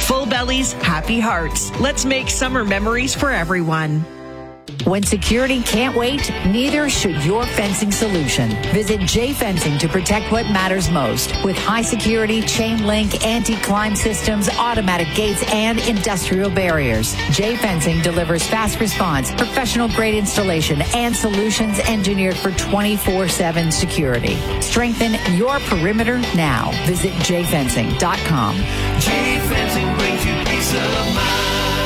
Full bellies, happy hearts. Let's make summer memories for everyone. When security can't wait, neither should your fencing solution. Visit J Fencing to protect what matters most. With high security, chain link, anti-climb systems, automatic gates, and industrial barriers. J Fencing delivers fast response, professional grade installation, and solutions engineered for 24/7 security. Strengthen your perimeter now. Visit jfencing.com. J Fencing brings you peace of mind.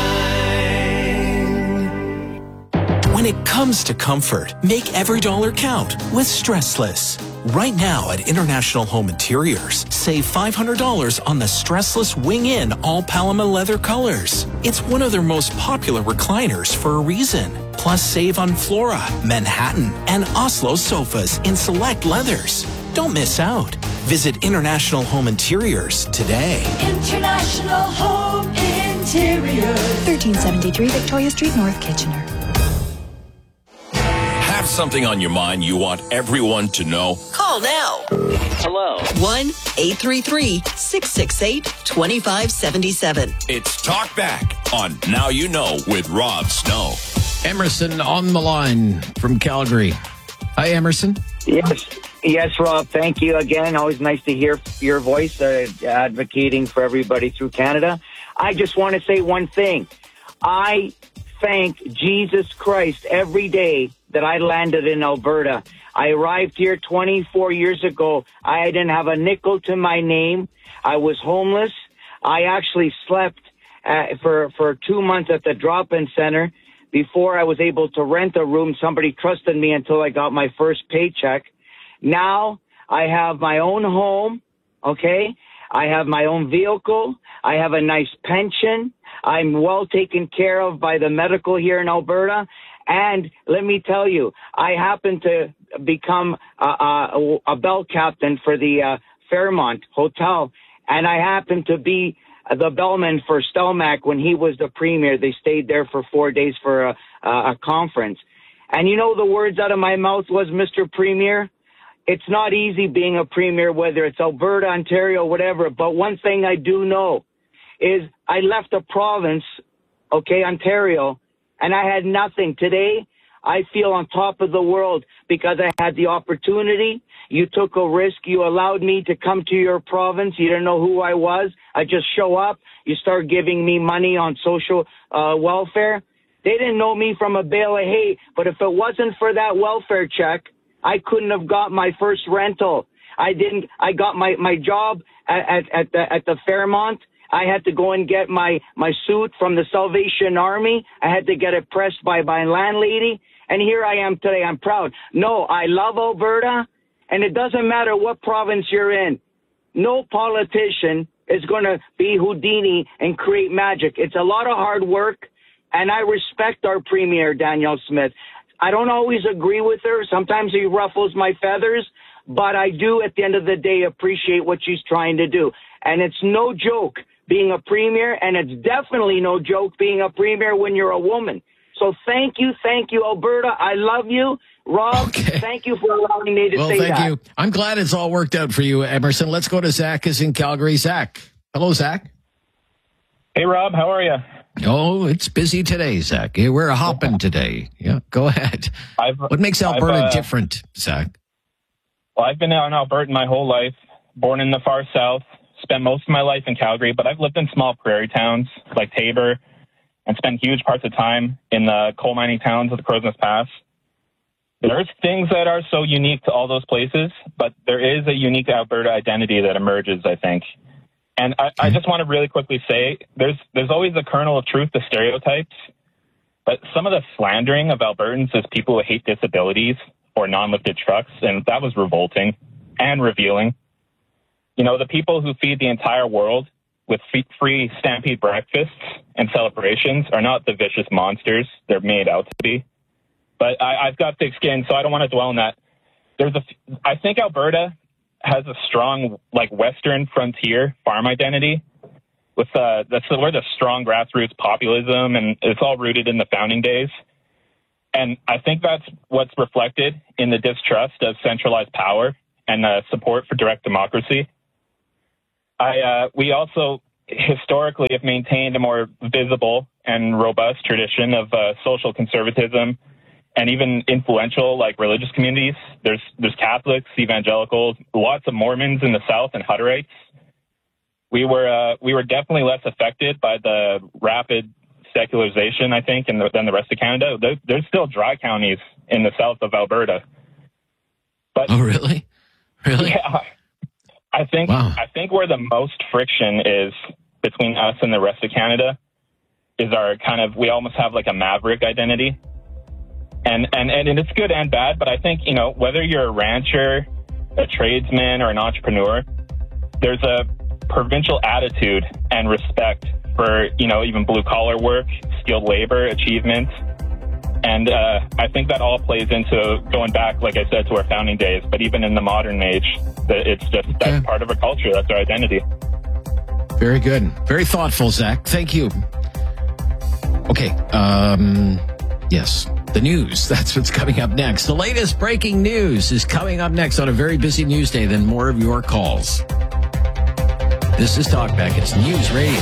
When it comes to comfort, make every dollar count with Stressless. Right now at International Home Interiors, save $500 on the Stressless Wing-In all Paloma leather colors. It's one of their most popular recliners for a reason. Plus, save on Flora, Manhattan, and Oslo sofas in select leathers. Don't miss out. Visit International Home Interiors today. International Home Interiors. 1373 Victoria Street, North Kitchener. Have something on your mind you want everyone to know? Call now. Hello. 1-833-668-2577. It's Talk Back on Now You Know with Rob Snow. Emerson on the line from Calgary. Hi, Emerson. Yes, Rob. Thank you again. Always nice to hear your voice advocating for everybody through Canada. I just want to say one thing. I thank Jesus Christ every day that I landed in Alberta. I arrived here 24 years ago. I didn't have a nickel to my name. I was homeless. I actually slept for 2 months at the drop-in center before I was able to rent a room. Somebody trusted me until I got my first paycheck. Now I have my own home, okay? I have my own vehicle. I have a nice pension. I'm well taken care of by the medical here in Alberta. And let me tell you, I happen to become a bell captain for the Fairmont Hotel, and I happen to be the bellman for Stelmach when he was the premier. They stayed there for 4 days for a conference. And you know the words out of my mouth was, Mr. Premier, it's not easy being a premier, whether it's Alberta, Ontario, whatever. But one thing I do know is I left a province, okay, Ontario, and I had nothing. Today, I feel on top of the world because I had the opportunity. You took a risk. You allowed me to come to your province. You didn't know who I was. I just show up. You start giving me money on social welfare. They didn't know me from a bale of hay, but if it wasn't for that welfare check, I couldn't have got my first rental. I got my job at the Fairmont. I had to go and get my suit from the Salvation Army. I had to get it pressed by my landlady. And here I am today. I'm proud. No, I love Alberta, and it doesn't matter what province you're in. No politician is going to be Houdini and create magic. It's a lot of hard work, and I respect our Premier, Danielle Smith. I don't always agree with her. Sometimes he ruffles my feathers, but I do, at the end of the day, appreciate what she's trying to do. And it's no joke being a premier, and it's definitely no joke being a premier when you're a woman. So thank you, Alberta. I love you. Rob, Thank you for allowing me to say that. Well, thank you. I'm glad it's all worked out for you, Emerson. Let's go to Zach is in Calgary. Zach. Hello, Zach. Hey, Rob. How are you? Oh, it's busy today, Zach. We're hopping today. Yeah, go ahead. What makes Alberta different, Zach? Well, I've been out in Alberta my whole life, born in the far south, spent most of my life in Calgary, but I've lived in small prairie towns like Taber and spent huge parts of time in the coal mining towns of the Crowsnest Pass. There's things that are so unique to all those places, but there is a unique Alberta identity that emerges, I think. And I just want to really quickly say, there's always a kernel of truth to stereotypes, but some of the slandering of Albertans as people who hate disabilities or non-lifted trucks, and that was revolting and revealing. You know, the people who feed the entire world with free Stampede breakfasts and celebrations are not the vicious monsters they're made out to be. But I've got thick skin, so I don't want to dwell on that. I think Alberta has a strong, like, Western frontier farm identity with that's where the strong grassroots populism, and it's all rooted in the founding days. And I think that's what's reflected in the distrust of centralized power and the support for direct democracy. We also historically have maintained a more visible and robust tradition of social conservatism and even influential like religious communities. There's Catholics, evangelicals, lots of Mormons in the South and Hutterites. We were definitely less affected by the rapid secularization, I think, than the rest of Canada. There's still dry counties in the south of Alberta. But, oh, really? Really? Yeah. I think where the most friction is between us and the rest of Canada is our we almost have like a maverick identity. And it's good and bad, but I think, whether you're a rancher, a tradesman, or an entrepreneur, there's a provincial attitude and respect for, even blue-collar work, skilled labor, achievements. And I think that all plays into going back, like I said, to our founding days. But even in the modern age, that's part of our culture. That's our identity. Very good. Very thoughtful, Zach. Thank you. Okay. Yes. The news. That's what's coming up next. The latest breaking news is coming up next on a very busy news day. Then more of your calls. This is Talkback. It's News Radio.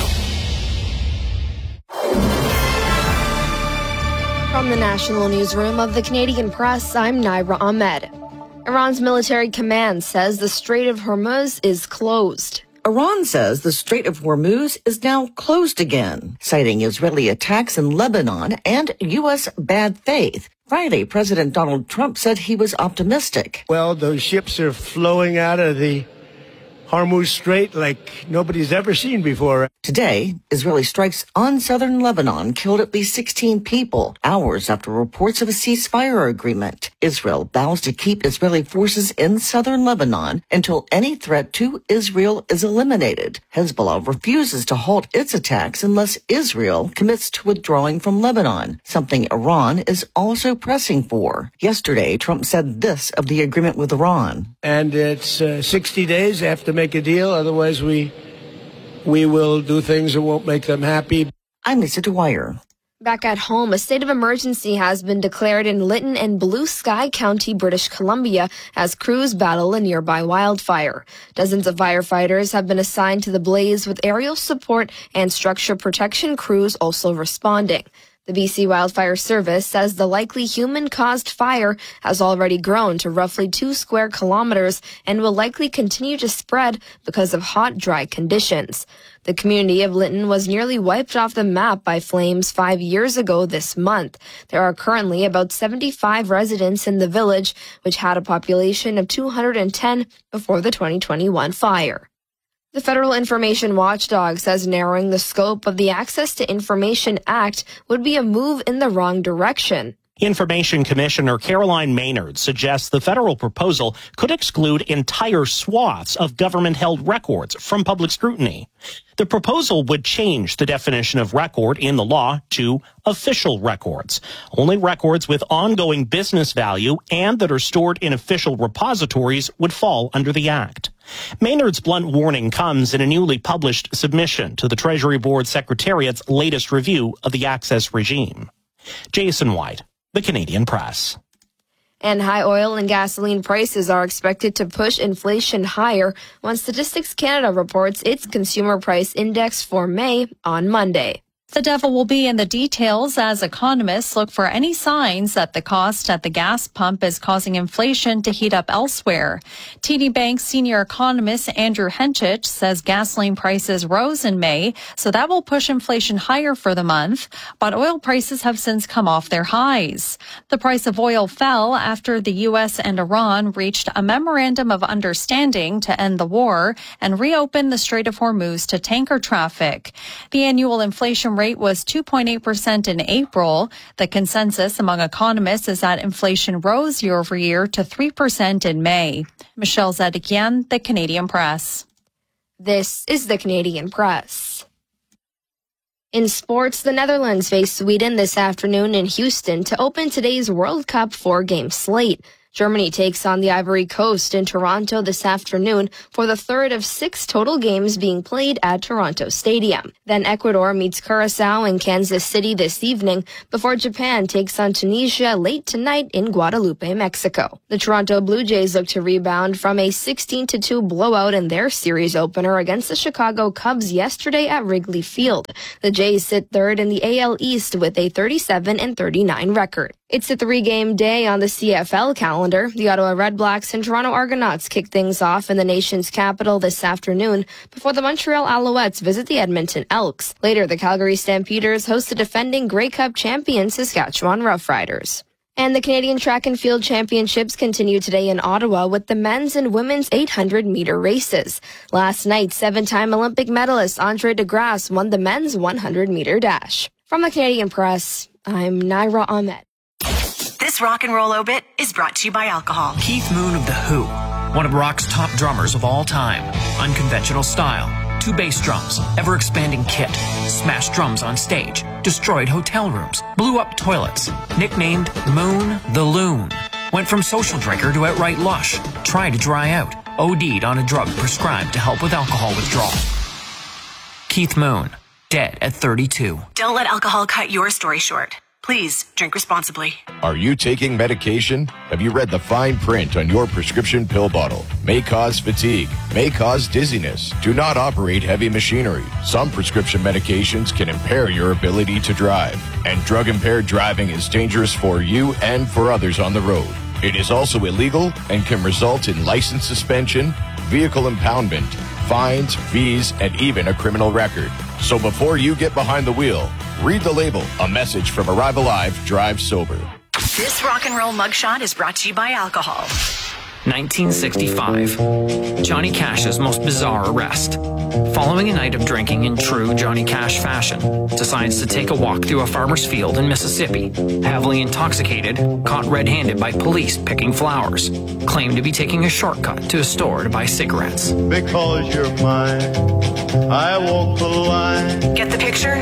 From the National Newsroom of the Canadian Press, I'm Naira Ahmed. Iran's military command says the Strait of Hormuz is closed. Iran says the Strait of Hormuz is now closed again, citing Israeli attacks in Lebanon and U.S. bad faith. Friday, President Donald Trump said he was optimistic. Well, those ships are flowing out of the Hormuz Strait like nobody's ever seen before. Today, Israeli strikes on southern Lebanon killed at least 16 people, hours after reports of a ceasefire agreement. Israel vows to keep Israeli forces in southern Lebanon until any threat to Israel is eliminated. Hezbollah refuses to halt its attacks unless Israel commits to withdrawing from Lebanon, something Iran is also pressing for. Yesterday, Trump said this of the agreement with Iran. And it's 60 days after make a deal, otherwise we will do things that won't make them happy. I'm Lisa Dwyer. Back at home, a state of emergency has been declared in Lytton and Blue Sky County, British Columbia, as crews battle a nearby wildfire. Dozens of firefighters have been assigned to the blaze, with aerial support and structure protection crews also responding. The BC Wildfire Service says the likely human-caused fire has already grown to roughly 2 square kilometers and will likely continue to spread because of hot, dry conditions. The community of Lytton was nearly wiped off the map by flames 5 years ago this month. There are currently about 75 residents in the village, which had a population of 210 before the 2021 fire. The Federal Information Watchdog says narrowing the scope of the Access to Information Act would be a move in the wrong direction. Information Commissioner Caroline Maynard suggests the federal proposal could exclude entire swaths of government-held records from public scrutiny. The proposal would change the definition of record in the law to official records. Only records with ongoing business value and that are stored in official repositories would fall under the Act. Maynard's blunt warning comes in a newly published submission to the Treasury Board Secretariat's latest review of the access regime. Jason White, The Canadian Press. And high oil and gasoline prices are expected to push inflation higher when Statistics Canada reports its consumer price index for May on Monday. The devil will be in the details as economists look for any signs that the cost at the gas pump is causing inflation to heat up elsewhere. TD Bank's senior economist Andrew Henchich says gasoline prices rose in May, so that will push inflation higher for the month, but oil prices have since come off their highs. The price of oil fell after the U.S. and Iran reached a memorandum of understanding to end the war and reopen the Strait of Hormuz to tanker traffic. The annual inflation rate was 2.8% in April. The consensus among economists is that inflation rose year over year to 3% in May. Michelle Zedekian, The Canadian Press. This is The Canadian Press. In sports, the Netherlands face Sweden this afternoon in Houston to open today's World Cup 4-game slate. Germany takes on the Ivory Coast in Toronto this afternoon for the third of 6 total games being played at Toronto Stadium. Then Ecuador meets Curacao in Kansas City this evening before Japan takes on Tunisia late tonight in Guadalupe, Mexico. The Toronto Blue Jays look to rebound from a 16-2 blowout in their series opener against the Chicago Cubs yesterday at Wrigley Field. The Jays sit third in the AL East with a 37-39 record. It's a 3-game day on the CFL calendar. The Ottawa Redblacks and Toronto Argonauts kick things off in the nation's capital this afternoon before the Montreal Alouettes visit the Edmonton Elks. Later, the Calgary Stampeders host the defending Grey Cup champion Saskatchewan Roughriders. And the Canadian Track and Field Championships continue today in Ottawa with the men's and women's 800-meter races. Last night, 7-time Olympic medalist Andre DeGrasse won the men's 100-meter dash. From the Canadian Press, I'm Naira Ahmed. This rock and roll obit is brought to you by alcohol. Keith Moon of The Who, one of rock's top drummers of all time. Unconventional style, 2 bass drums, ever-expanding kit, smashed drums on stage, destroyed hotel rooms, blew up toilets. Nicknamed Moon the Loon. Went from social drinker to outright lush. Tried to dry out. OD'd on a drug prescribed to help with alcohol withdrawal. Keith Moon, dead at 32. Don't let alcohol cut your story short. Please drink responsibly. Are you taking medication? Have you read the fine print on your prescription pill bottle? May cause fatigue, may cause dizziness. Do not operate heavy machinery. Some prescription medications can impair your ability to drive. And drug-impaired driving is dangerous for you and for others on the road. It is also illegal and can result in license suspension, vehicle impoundment, fines, fees, and even a criminal record. So before you get behind the wheel, read the label. A message from Arrive Alive, Drive Sober. This rock and roll mugshot is brought to you by alcohol. 1965. Johnny Cash's most bizarre arrest. Following a night of drinking in true Johnny Cash fashion, decides to take a walk through a farmer's field in Mississippi. Heavily intoxicated, caught red-handed by police picking flowers. Claimed to be taking a shortcut to a store to buy cigarettes. Because you're mine, I walk the line. Get the picture?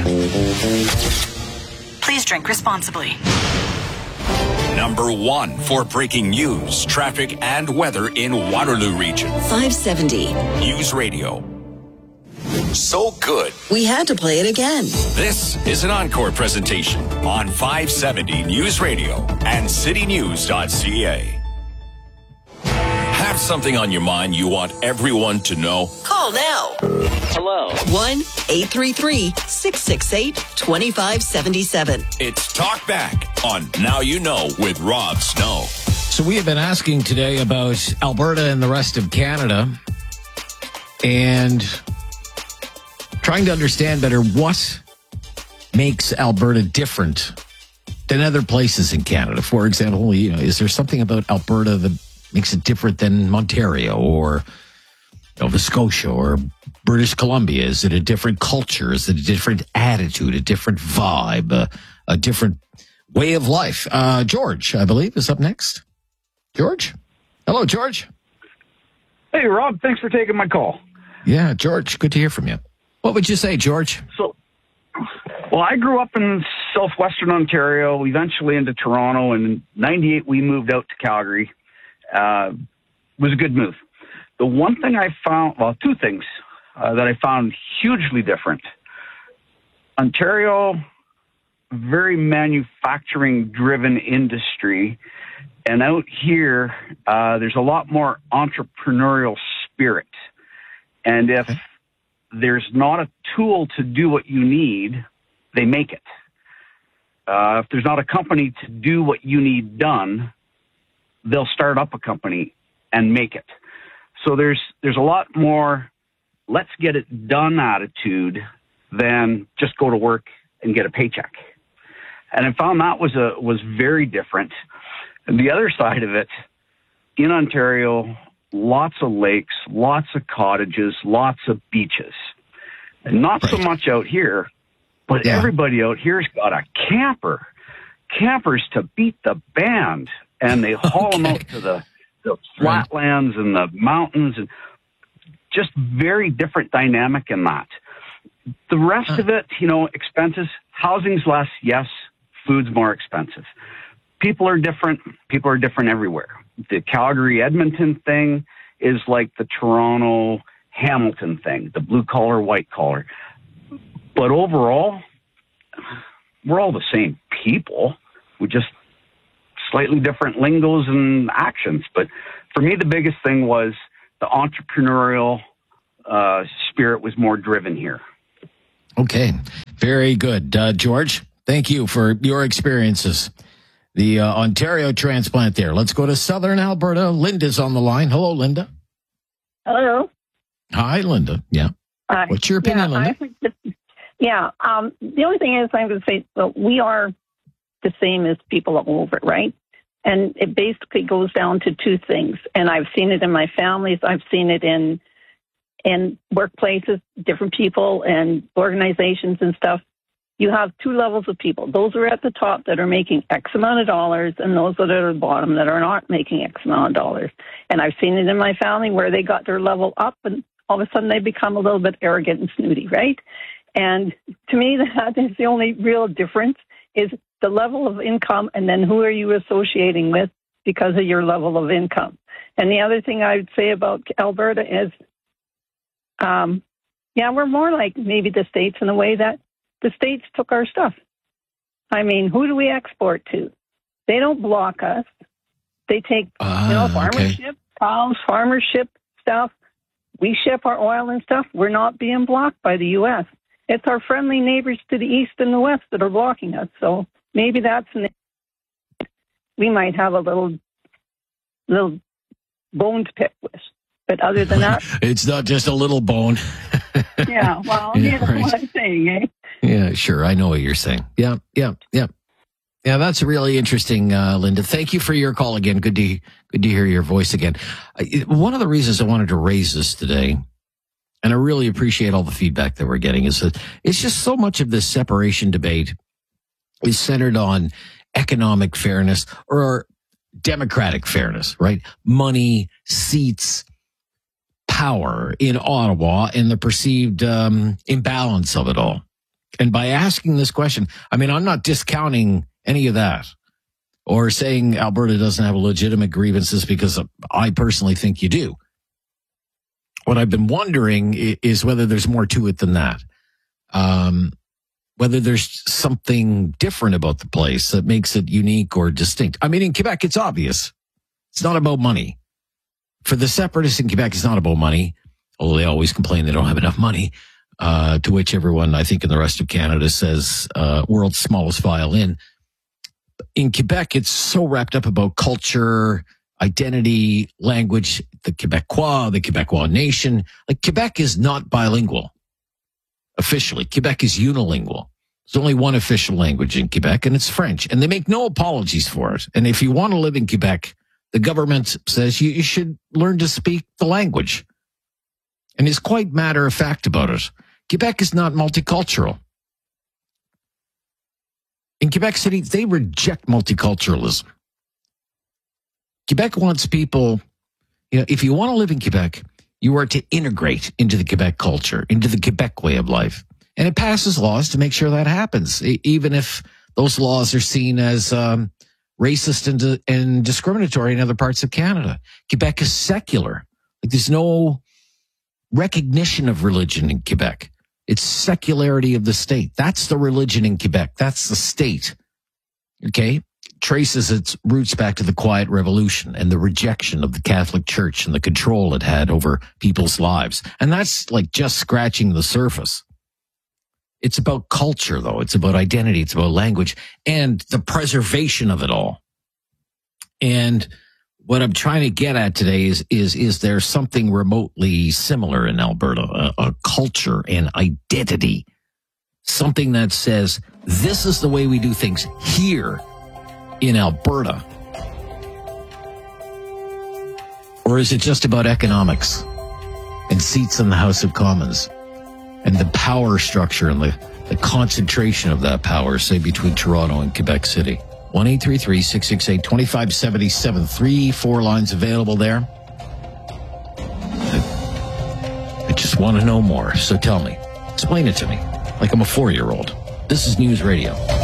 Please drink responsibly. Number 1 for breaking news, traffic, and weather in Waterloo Region. 570. News Radio. So good. We had to play it again. This is an encore presentation on 570 News Radio and citynews.ca. Have something on your mind you want everyone to know? Call now. Hello. 1-833-668-2577. It's Talk Back on Now You Know with Rob Snow. So we have been asking today about Alberta and the rest of Canada and trying to understand better what makes Alberta different than other places in Canada. For example, is there something about Alberta that makes it different than Ontario or Nova Scotia or British Columbia? Is it a different culture? Is it a different attitude, a different vibe, a different way of life? George, I believe, is up next. George? Hello, George. Hey, Rob. Thanks for taking my call. Yeah, George, good to hear from you. What would you say, George? Well, I grew up in southwestern Ontario, eventually into Toronto, and in 98 we moved out to Calgary. It was a good move. The one thing I found, well, 2 things that I found hugely different. Ontario, very manufacturing-driven industry, and out here, there's a lot more entrepreneurial spirit. And if there's not a tool to do what you need, they make it. If there's not a company to do what you need done, they'll start up a company and make it. So there's a lot more let's get it done attitude than just go to work and get a paycheck. And I found that was very different. And the other side of it, in Ontario, lots of lakes, lots of cottages, lots of beaches. And not so much out here, but everybody out here's got a camper. Campers to beat the band. And they haul them out to the flatlands and the mountains. And just very different dynamic in that. The rest of it, expenses, housing's less, yes. Food's more expensive. People are different. People are different everywhere. the Calgary-Edmonton thing is like the Toronto-Hamilton thing, the blue-collar, white-collar. But overall, we're all the same people. We just slightly different lingos and actions. But for me, the biggest thing was the entrepreneurial spirit was more driven here. Okay, very good. George, thank you for your experiences. The Ontario transplant there. Let's go to Southern Alberta. Linda's on the line. Hello, Linda. Hello. Hi, Linda. Yeah. What's your opinion, Linda? The only thing is I'm going to say, well, we are the same as people all over, right? And it basically goes down to two things. And I've seen it in my families. I've seen it in workplaces, different people and organizations and stuff. You have two levels of people. Those who are at the top that are making X amount of dollars and those that are at the bottom that are not making X amount of dollars. And I've seen it in my family where they got their level up and all of a sudden they become a little bit arrogant and snooty, right? And to me, that is the only real difference is the level of income and then who are you associating with because of your level of income. And the other thing I would say about Alberta is, we're more like maybe the States in the way that the States took our stuff. I mean, who do we export to? They don't block us. They take, farmership, cows, farmership stuff. We ship our oil and stuff. We're not being blocked by the U.S. It's our friendly neighbors to the east and the west that are blocking us. So maybe we might have a little bone to pick with. But other than that, it's not just a little bone. Yeah, well, you know what I'm saying, eh? Yeah, sure. I know what you're saying. Yeah. Yeah, that's really interesting, Linda. Thank you for your call again. Good to hear your voice again. One of the reasons I wanted to raise this today, and I really appreciate all the feedback that we're getting, is that it's just so much of this separation debate is centered on economic fairness or democratic fairness, right? Money, seats, power in Ottawa, and the perceived imbalance of it all. And by asking this question, I mean, I'm not discounting any of that or saying Alberta doesn't have legitimate grievances, because I personally think you do. What I've been wondering is whether there's more to it than that. Whether there's something different about the place that makes it unique or distinct. I mean, in Quebec, it's obvious. It's not about money. For the separatists in Quebec, it's not about money, although they always complain they don't have enough money, to which everyone, I think, in the rest of Canada says, world's smallest violin. In Quebec, it's so wrapped up about culture, identity, language, the Quebecois nation. Like, Quebec is not bilingual. Officially, Quebec is unilingual. There's only one official language in Quebec, and it's French. And they make no apologies for it. And if you want to live in Quebec, the government says you should learn to speak the language. And is quite matter of fact about it. Quebec is not multicultural. In Quebec City, they reject multiculturalism. Quebec wants people, if you want to live in Quebec, you are to integrate into the Quebec culture, into the Quebec way of life. And it passes laws to make sure that happens, even if those laws are seen as racist and discriminatory in other parts of Canada. Quebec is secular. Like, there's no recognition of religion in Quebec. It's secularity of the state. That's the religion in Quebec. That's the state. Okay? Traces its roots back to the Quiet Revolution and the rejection of the Catholic Church and the control it had over people's lives. And that's like just scratching the surface. It's about culture, though. It's about identity. It's about language and the preservation of it all. And what I'm trying to get at today is there something remotely similar in Alberta, a culture and identity, something that says this is the way we do things here in Alberta? Or is it just about economics and seats in the House of Commons and the power structure and the concentration of that power, say, between Toronto and Quebec City? 1-833-668-2577. 3-4 lines available there. I just want to know more, so tell me. Explain it to me like I'm a 4-year-old. This is News Radio.